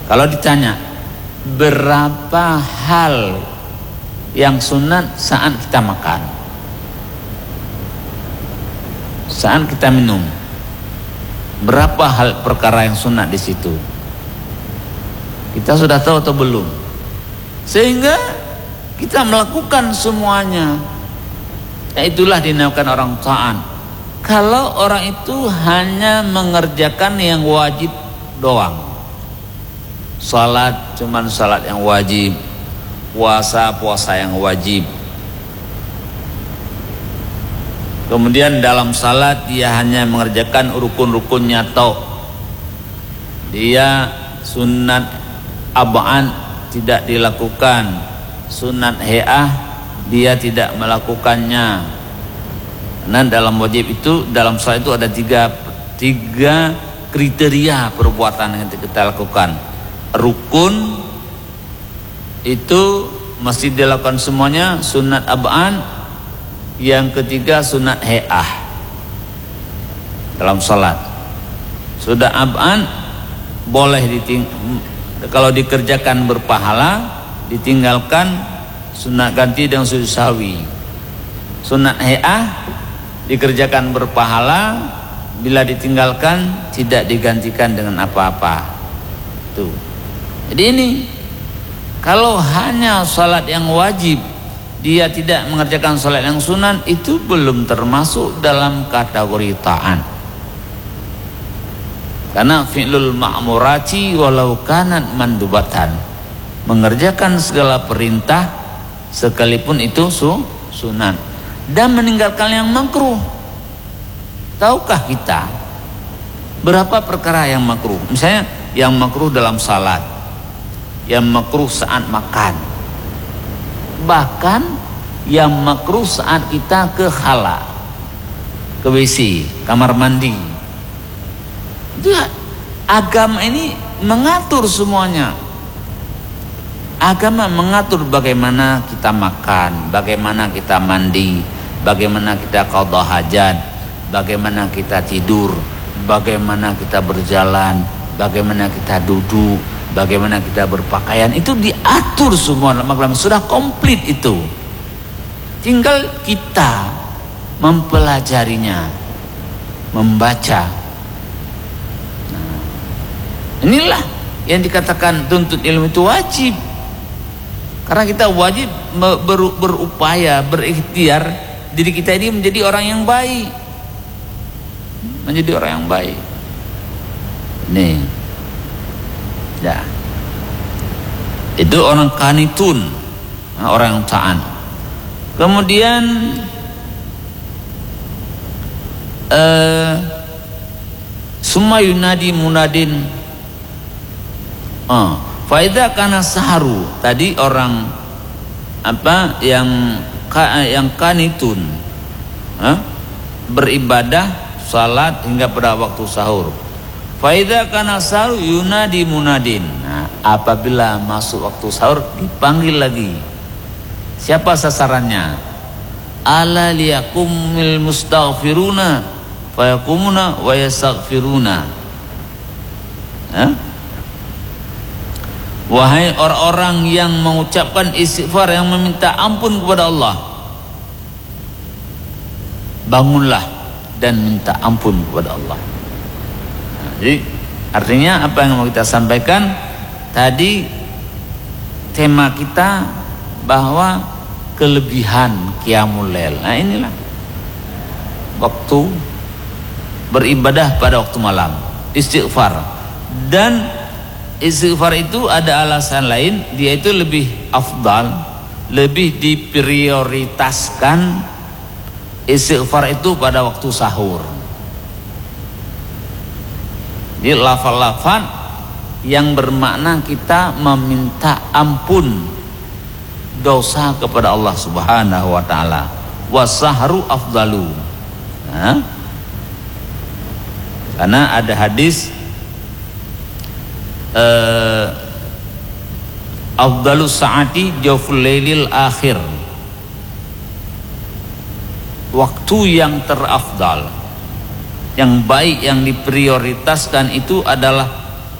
Kalau ditanya berapa hal yang sunat saat kita makan, saat kita minum, berapa hal perkara yang sunat di situ? Kita sudah tahu atau belum? Sehingga kita melakukan semuanya. Ya, itulah dinamakan orang taat. Kalau orang itu hanya mengerjakan yang wajib doang, salat cuman salat yang wajib, puasa yang wajib, kemudian dalam salat dia hanya mengerjakan rukun-rukunnya tok, dia sunat ab'an tidak dilakukan, sunat he'ah dia tidak melakukannya. Karena dalam wajib itu, dalam salat itu ada tiga kriteria perbuatan yang kita lakukan. Rukun itu mesti dilakukan semuanya, sunat ab'an. Yang ketiga sunat he'ah dalam salat. Sudah ab'an boleh kalau dikerjakan berpahala, ditinggalkan sunat ganti dengan sujud sahwi. Sunat he'ah dikerjakan berpahala, bila ditinggalkan tidak digantikan dengan apa-apa. Tuh. Jadi ini kalau hanya salat yang wajib dia tidak mengerjakan salat yang sunat, itu belum termasuk dalam kategori ta'an. Karena fi'lul ma'murati walau kanat mandubatan, mengerjakan segala perintah sekalipun itu sunat, dan meninggalkan yang makruh. Tahukah kita berapa perkara yang makruh? Misalnya yang makruh dalam salat, yang makruh saat makan, bahkan yang makruh saat kita ke khala, ke WC, kamar mandi. Itu agama ini mengatur semuanya. Agama mengatur bagaimana kita makan, bagaimana kita mandi, bagaimana kita qadha hajat, bagaimana kita tidur, bagaimana kita berjalan, bagaimana kita duduk, bagaimana kita berpakaian. Itu diatur semua dalam agama, sudah komplit itu. Tinggal kita mempelajarinya, membaca. Nah, inilah yang dikatakan tuntut ilmu itu wajib. Karena kita wajib berupaya, berikhtiar diri kita ini menjadi orang yang baik, menjadi orang yang baik. Nih, ya, itu orang kanitun, orang yang taat. Kemudian summa yunadi munadin, faida kana saharu, tadi orang apa yang kanitun, beribadah salat hingga pada waktu sahur. Faida kana saharu yunadi munadin. Nah, apabila masuk waktu sahur dipanggil lagi. Siapa sasarannya? Ala liyakumil mustaghfiruna fayakumuna wa yastaghfiruna. Wahai orang-orang yang mengucapkan istighfar, yang meminta ampun kepada Allah, bangunlah dan minta ampun kepada Allah. Nah, jadi artinya apa yang mau kita sampaikan tadi, tema kita bahwa kelebihan qiyamul lail. Nah, inilah waktu beribadah pada waktu malam, istighfar. Dan istighfar itu ada alasan lain, dia itu lebih afdal, lebih diprioritaskan istighfar itu pada waktu sahur. Jadi lafal-lafal yang bermakna kita meminta ampun dosa kepada Allah Subhanahu wa taala. Wasahru afdalu. Karena ada hadis afdalus saati jawful lailil akhir, waktu yang terafdal, yang baik, yang diprioritaskan itu adalah